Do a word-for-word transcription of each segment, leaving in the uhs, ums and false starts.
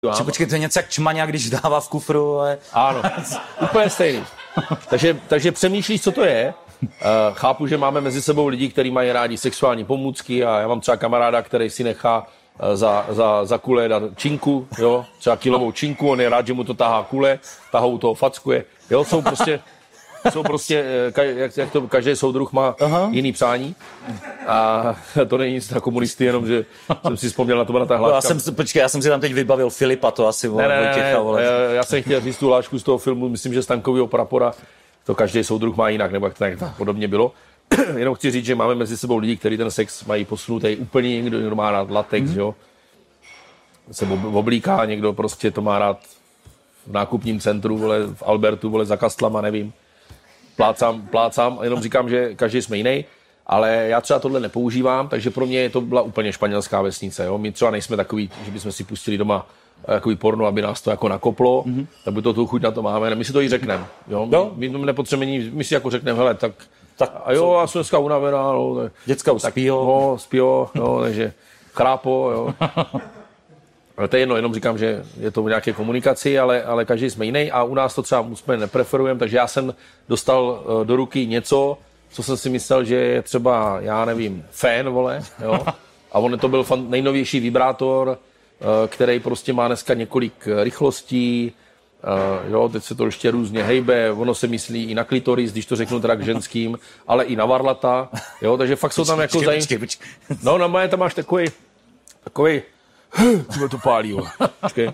Či počkej, to je něco jak čmaňa, když dává v kufru, ale... Ano, úplně stejný. takže, takže přemýšlíš, co to je. Uh, chápu, že máme mezi sebou lidi, kteří mají rádi sexuální pomůcky a já mám třeba kamaráda, který si nechá uh, za, za, za kule dát činku, jo, třeba kilovou činku, on je rád, že mu to tahá kule, tahou toho fackuje, jo, jsou prostě... Jsou prostě, jak, jak to každý soudruh má Aha. jiný přání. A to není nic na komunisty, jenom že jsem si vzpomněl na to, na ta hláška. Já jsem, počkej, já jsem si tam teď vybavil Filipa, to asi vole, ne, ne, Vojtěcha, vole. Já, já jsem chtěl říct tu hlášku z toho filmu, myslím, že z tankového prapora, to každý soudruh má jinak, nebo jak to, jak to podobně bylo. Jenom chci říct, že máme mezi sebou lidi, kteří ten sex mají posunutý úplně někdo, někdo má rád latex, mm-hmm. jo. Se oblíká, někdo prostě to má rád v nákupním centru, vole, v Albertu, vole, za kastlama, nevím. Plácám, plácám, jenom říkám, že každý jsme jiný, ale já třeba tohle nepoužívám, takže pro mě to byla úplně španělská vesnice. Jo? My třeba nejsme takový, že bychom si pustili doma takový porno, aby nás to jako nakoplo, mm-hmm. tak by to tu chuť na to máme, my si to i řekneme. Jo? Jo? My, my nepotřebujeme, my si jako řekneme, hele, tak, tak a jo, já jsem dneska unavená, no, děcka už spíjo. No, spíjo, no, takže chrápo, jo. Ale to je jedno, jenom říkám, že je to v nějaké komunikaci, ale, ale každý jsme jiný a u nás to třeba jsme nepreferujeme, takže já jsem dostal do ruky něco, co jsem si myslel, že je třeba, já nevím, fan, vole, jo, a on to byl fan, nejnovější vibrátor, který prostě má dneska několik rychlostí, jo, teď se to ještě různě hejbe, ono se myslí i na klitoris, když to řeknu teda k ženským, ale i na varlata, jo, takže fakt jsou tam jako zajímavé. No, na moje tam máš takový, takový, Hm, to pálí, jo. Počkej.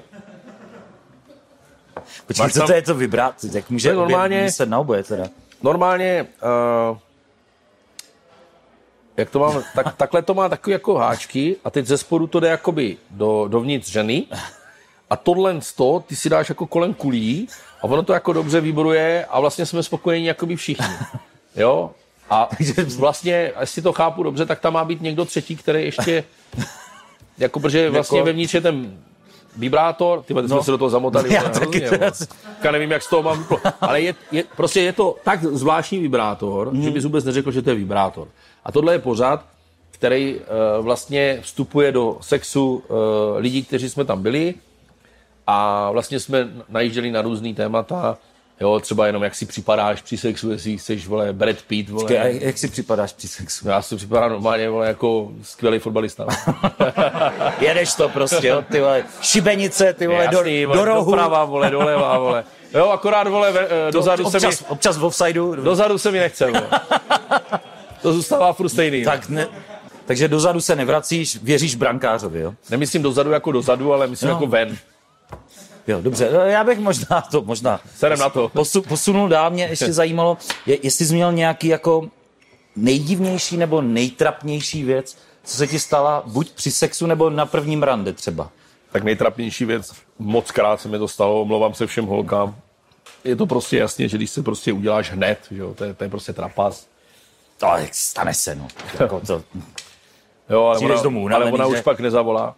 Počkej, co to je to vibrat? Jak může normálně myslet na oboje teda? Normálně, uh, jak to mám, tak, takhle to má takový jako háčky a teď ze spodu to jde jakoby do, dovnitř ženy a tohle z toho ty si dáš jako kolem kulí a ono to jako dobře vibruje a vlastně jsme spokojení jakoby všichni. Jo? A vlastně, jestli to chápu dobře, tak tam má být někdo třetí, který ještě... Jako, protože vlastně jako... vevnitř je ten vibrátor, ty no. jsme se do toho zamotali. Já taky Já nevím, jak z toho mám... Ale je, je, prostě je to tak zvláštní vibrátor, mm. že bys vůbec neřekl, že to je vibrátor. A tohle je pořad, který uh, vlastně vstupuje do sexu uh, lidí, kteří jsme tam byli a vlastně jsme najížděli na různý témata. Jo, třeba jenom jak si připadáš při sexu, jestli jsi, vole, Brad Pitt, vole. Počkej, a jak si připadáš při sexu? Já si připadám normálně, vole, jako skvělý fotbalista. Jedeš to prostě, jo, ty vole, šibenice, ty vole, Jasný, do, vole, do rohu. Doprava, vole, doleva, vole. Jo, akorát, vole, ve, dozadu občas, se mi... Občas v offsideu. Dozadu se mi nechce, vole. To zůstává furt stejný. Tak ne, takže dozadu se nevracíš, věříš brankářovi, jo? Nemyslím dozadu jako dozadu, ale myslím no. jako ven. Jo, dobře, já bych možná to, možná Serem na to. Posu, posunul dál, mě ještě zajímalo, je, jestli jsi měl nějaký jako nejdivnější nebo nejtrapnější věc, co se ti stala buď při sexu nebo na prvním rande třeba. Tak nejtrapnější věc, moc krát se mi to stalo, omlouvám se všem holkám. Je to prostě jasně, že když se prostě uděláš hned, že jo, to je, to je prostě trapas. To stane se, no. Jako to... Jo, ale ona, domů, ale ona že... už pak nezavolá.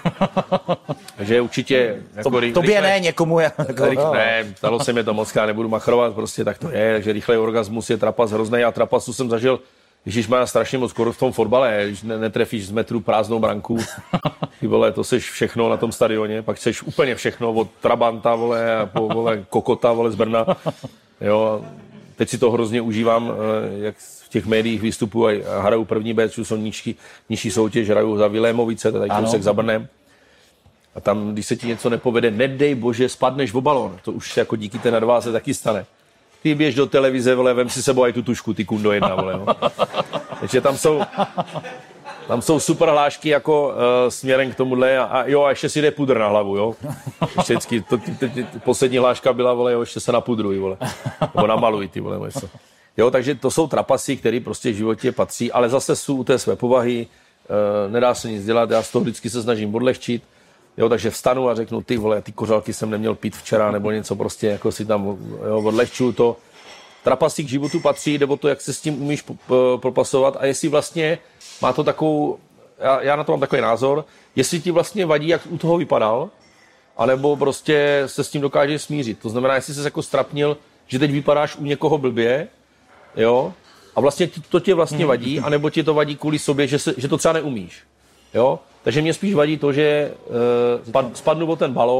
Takže určitě... Jako to, ry, tobě rychle, ne, někomu je... Jako, rychle, no. Ne, stalo se mi to moc, já nebudu machrovat, prostě tak to je, takže rychlej orgasmus je trapas hrozný a trapasu jsem zažil, když má strašně moc skoro v tom fotbale, když ne, netrefíš z metru prázdnou branku, ty vole, to seš všechno na tom stadioně, pak seš úplně všechno, od Trabanta, vole, a po, vole, Kokota, vole, z Brna, jo, teď si to hrozně užívám, jak v těch médiích vystupují a hrajou první bé, jsou nižší, nižší soutěž, hrajou za Vilémovice, tady kousek za Brnem. A tam, když se ti něco nepovede, nedej bože, spadneš v balón. To už jako díky té nadváze taky stane. Ty běž do televize, vole, vem si sebou aj tu tušku, ty kundo jedna, vole. No. Takže tam jsou, tam jsou super hlášky jako uh, směrem k tomuhle a, a jo, a ještě si jde pudr na hlavu, jo. Vždycky, to, ty, ty, ty, ty, poslední hláška byla, vole, jo, ještě se napudruj, vole. Nebo namaluj, ty, vole, něco. Jo, takže to jsou trapasy, které prostě v životě patří, ale zase jsou u té své povahy, uh, nedá se nic dělat, já z toho vždycky se snažím odlehčit. Jo, takže vstanu a řeknu, ty vole, ty kořálky jsem neměl pít včera, nebo něco prostě, jako si tam, jo, odlehčuju to. Trapasy k životu patří, nebo to, jak se s tím umíš propasovat a jestli vlastně má to takovou, já, já na to mám takový názor, jestli ti vlastně vadí, jak u toho vypadal, anebo prostě se s tím dokáže smířit. To znamená, jestli jsi jako strapnil, že teď vypadáš u někoho blbě, jo, a vlastně to tě vlastně vadí, anebo ti to vadí kvůli sobě, že, se, že to třeba neumíš, jo. Takže mě spíš vadí to, že uh, spadnu o ten balón